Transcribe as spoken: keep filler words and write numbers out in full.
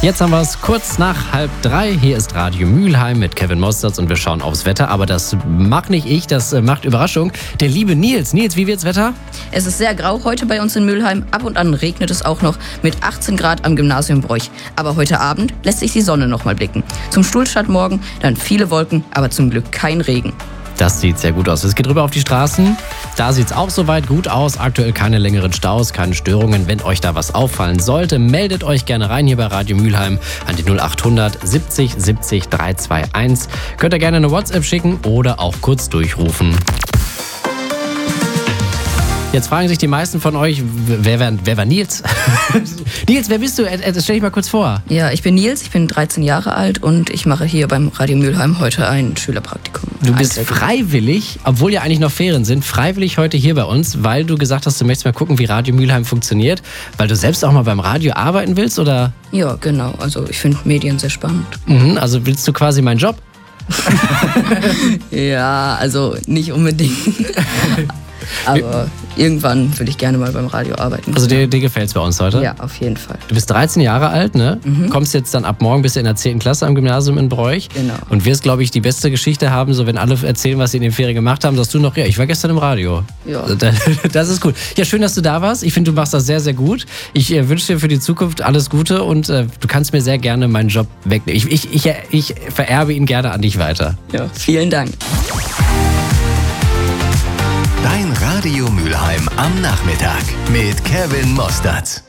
Jetzt haben wir es kurz nach halb drei. Hier ist Radio Mülheim mit Kevin Mosterz und wir schauen aufs Wetter. Aber das macht nicht ich, das macht Überraschung. Der liebe Nils. Nils, wie wird's Wetter? Es ist sehr grau heute bei uns in Mülheim. Ab und an regnet es auch noch mit achtzehn Grad am Gymnasium Broich. Aber heute Abend lässt sich die Sonne noch mal blicken. Zum Stuhlstart morgen dann viele Wolken, aber zum Glück kein Regen. Das sieht sehr gut aus. Es geht rüber auf die Straßen. Da sieht es auch soweit gut aus. Aktuell keine längeren Staus, keine Störungen. Wenn euch da was auffallen sollte, meldet euch gerne rein hier bei Radio Mülheim an die null acht hundert siebzig siebzig dreihunderteinundzwanzig. Könnt ihr gerne eine WhatsApp schicken oder auch kurz durchrufen. Jetzt fragen sich die meisten von euch, wer war, wer war Nils? Nils, wer bist du? Das stell dich mal kurz vor. Ja, ich bin Nils, ich bin dreizehn Jahre alt und ich mache hier beim Radio Mülheim heute ein Schülerpraktikum. Du bist freiwillig, obwohl ja eigentlich noch Ferien sind, freiwillig heute hier bei uns, weil du gesagt hast, du möchtest mal gucken, wie Radio Mülheim funktioniert, weil du selbst auch mal beim Radio arbeiten willst, oder? Ja, genau. Also ich finde Medien sehr spannend. Mhm, also willst du quasi meinen Job? Ja, also nicht unbedingt. Aber irgendwann will ich gerne mal beim Radio arbeiten. Also dir, dir gefällt es bei uns heute? Ja, auf jeden Fall. Du bist dreizehn Jahre alt, ne? Mhm. Kommst jetzt dann ab morgen, bist du in der zehnten Klasse am Gymnasium in Broich. Genau. Und wirst, glaube ich, die beste Geschichte haben, so wenn alle erzählen, was sie in den Ferien gemacht haben, sagst du noch, ja, ich war gestern im Radio. Ja. Das ist gut. Ja, schön, dass du da warst. Ich finde, du machst das sehr, sehr gut. Ich äh, wünsche dir für die Zukunft alles Gute und äh, du kannst mir sehr gerne meinen Job wegnehmen. Ich, ich, ich, ich vererbe ihn gerne an dich weiter. Ja, vielen Dank. Dein Radio Mülheim am Nachmittag mit Kevin Mosterz.